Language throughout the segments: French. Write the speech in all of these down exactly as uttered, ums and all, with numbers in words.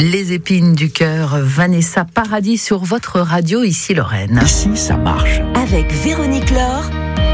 Les épines du cœur, Vanessa Paradis sur votre radio, ici Lorraine. Ici, ça marche. Avec Véronique Laure,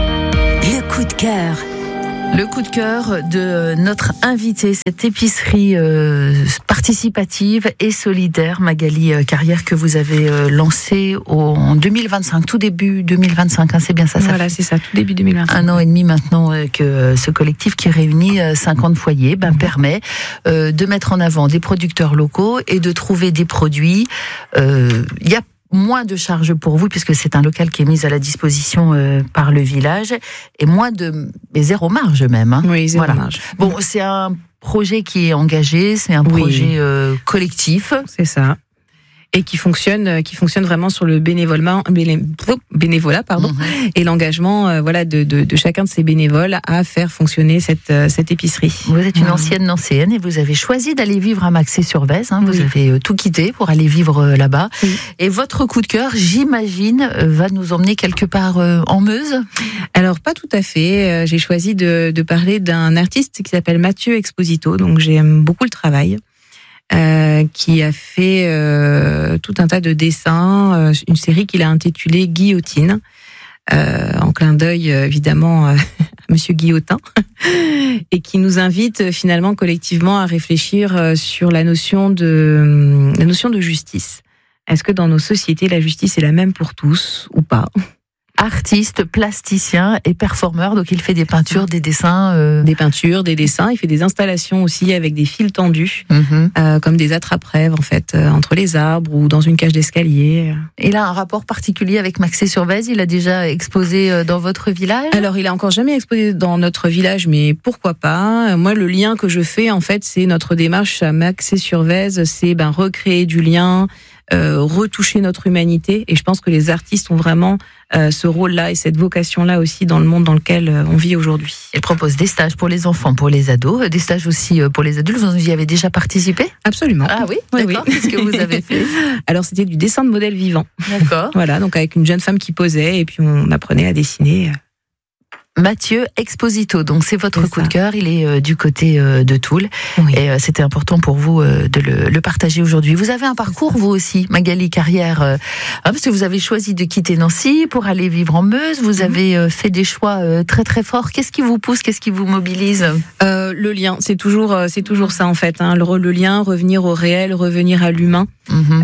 le coup de cœur. Le coup de cœur de notre invité, cette épicerie euh, participative et solidaire, Magali Carrière, que vous avez euh, lancée au, en deux mille vingt-cinq, tout début deux mille vingt-cinq, hein, c'est bien ça, ça Voilà, c'est ça, tout début deux mille vingt-cinq. Un an et demi maintenant euh, que euh, ce collectif qui réunit euh, cinquante foyers ben, mmh. permet euh, de mettre en avant des producteurs locaux et de trouver des produits. Il euh, y a moins de charges pour vous, puisque c'est un local qui est mis à la disposition euh, par le village, et moins de... mais zéro marge même. Hein. Oui, zéro voilà. marge. Bon, c'est un projet qui est engagé, c'est un oui. projet euh, collectif. C'est ça. Et qui fonctionne, qui fonctionne vraiment sur le bénévolat, bénévolat pardon, mmh. et l'engagement, euh, voilà, de, de, de chacun de ces bénévoles à faire fonctionner cette, euh, cette épicerie. Vous êtes une mmh. ancienne nancéenne et vous avez choisi d'aller vivre à Maxé-sur-Vèze. Hein, vous oui. avez euh, tout quitté pour aller vivre euh, là-bas. Oui. Et votre coup de cœur, j'imagine, euh, va nous emmener quelque part euh, en Meuse. Alors pas tout à fait. Euh, j'ai choisi de, de parler d'un artiste qui s'appelle Mathieu Exposito. Donc j'aime beaucoup le travail. Euh, qui a fait euh, tout un tas de dessins, euh, une série qu'il a intitulée Guillotine, euh, en clin d'œil évidemment à Monsieur Guillotin, et qui nous invite finalement collectivement à réfléchir sur la notion de la notion de justice. Est-ce que dans nos sociétés la justice est la même pour tous ou pas ? Artiste, plasticien et performeur, donc il fait des peintures, des dessins. Euh... Des peintures, des dessins, il fait des installations aussi avec des fils tendus, mm-hmm. euh, comme des attrape-rêves en fait, euh, entre les arbres ou dans une cage d'escalier. Il a un rapport particulier avec Maxé-sur-Vèze, il a déjà exposé dans votre village ? Alors il a encore jamais exposé dans notre village, mais pourquoi pas ? Moi le lien que je fais en fait, c'est notre démarche à Maxé-sur-Vèze, c'est ben, recréer du lien, Euh, retoucher notre humanité, et je pense que les artistes ont vraiment euh, ce rôle-là et cette vocation-là aussi dans le monde dans lequel euh, on vit aujourd'hui. Il propose des stages pour les enfants, pour les ados, des stages aussi pour les adultes. Vous y avez déjà participé ? Absolument. Ah oui, oui d'accord. Oui. Qu'est-ce que vous avez fait ? Alors c'était du dessin de modèles vivants. D'accord. Voilà, donc avec une jeune femme qui posait et puis on apprenait à dessiner. Mathieu Exposito, donc c'est votre c'est coup ça. de cœur, il est euh, du côté euh, de Toul, oui. et euh, c'était important pour vous euh, de le, le partager aujourd'hui. Vous avez un parcours, vous aussi, Magali Carrière, euh, hein, parce que vous avez choisi de quitter Nancy pour aller vivre en Meuse, vous avez euh, fait des choix euh, très très forts. Qu'est-ce qui vous pousse, qu'est-ce qui vous mobilise ? euh, Le lien, c'est toujours, c'est toujours ça en fait, hein, le, le lien, revenir au réel, revenir à l'humain, mm-hmm.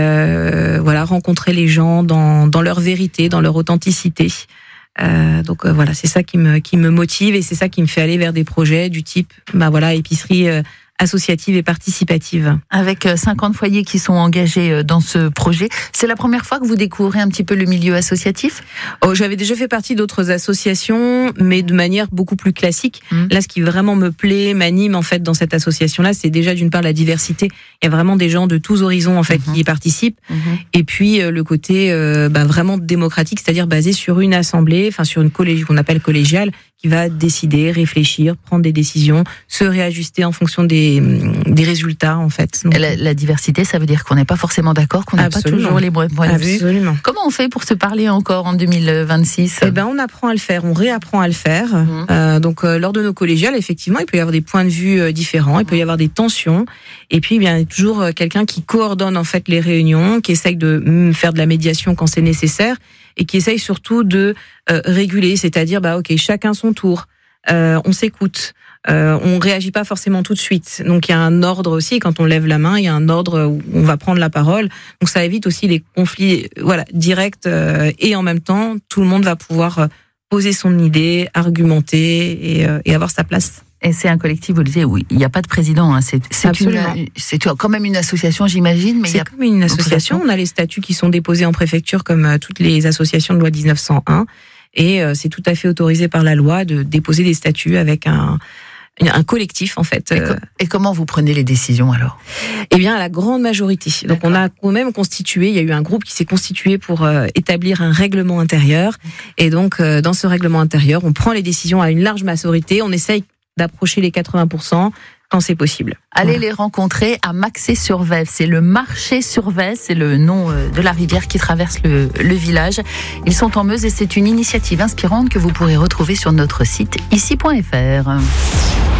euh, voilà, rencontrer les gens dans, dans leur vérité, dans leur authenticité. Euh, donc euh, voilà, c'est ça qui me qui me motive et c'est ça qui me fait aller vers des projets du type bah voilà épicerie euh, associative et participative. Avec cinquante foyers qui sont engagés dans ce projet, c'est la première fois que vous découvrez un petit peu le milieu associatif ? Oh, j'avais déjà fait partie d'autres associations, mais de manière beaucoup plus classique. Mmh. Là, ce qui vraiment me plaît, m'anime en fait dans cette association-là, c'est déjà d'une part la diversité. Il y a vraiment des gens de tous horizons en fait mmh. qui y participent. Mmh. Et puis euh, le côté euh, bah, vraiment démocratique, c'est-à-dire basé sur une assemblée, enfin sur une collégiale qu'on appelle collégiale, qui va décider, réfléchir, prendre des décisions, se réajuster en fonction des, des résultats, en fait. Donc, la, la diversité, ça veut dire qu'on n'est pas forcément d'accord, qu'on n'a pas toujours les bons points de vue. Absolument. Comment on fait pour se parler encore en deux mille vingt-six ? Eh ben, on apprend à le faire, on réapprend à le faire. Mmh. Euh, donc, euh, lors de nos collégiales, effectivement, il peut y avoir des points de vue euh, différents, il peut y avoir des tensions. Et puis, bien, il y a toujours euh, quelqu'un qui coordonne, en fait, les réunions, qui essaye de mm, faire de la médiation quand c'est nécessaire, et qui essaye surtout de euh, réguler, c'est-à-dire, bah, ok, chacun son tour, euh, on s'écoute, euh, on réagit pas forcément tout de suite. Donc il y a un ordre aussi, quand on lève la main, il y a un ordre où on va prendre la parole. Donc ça évite aussi les conflits, voilà, directs, euh, et en même temps, tout le monde va pouvoir poser son idée, argumenter et, euh, et avoir sa place. Et c'est un collectif, vous le disiez, oui, il n'y a pas de président. Hein. C'est, c'est, une, c'est quand même une association, j'imagine. Mais c'est il y a... comme une association. On a les statuts qui sont déposés en préfecture, comme toutes les associations de loi dix-neuf cent un. Et c'est tout à fait autorisé par la loi de déposer des statuts avec un, un collectif, en fait. Et, co- et comment vous prenez les décisions, alors ? Eh bien, à la grande majorité. Donc, D'accord. on a quand même constitué, il y a eu un groupe qui s'est constitué pour euh, établir un règlement intérieur. Et donc, euh, dans ce règlement intérieur, on prend les décisions à une large majorité. On essaye d'approcher les quatre-vingts pour cent quand c'est possible. Allez voilà. les rencontrer à Maxé-sur-Vèze. C'est le marché sur Vèze, c'est le nom de la rivière qui traverse le, le village. Ils sont en Meuse et c'est une initiative inspirante que vous pourrez retrouver sur notre site ici point f r.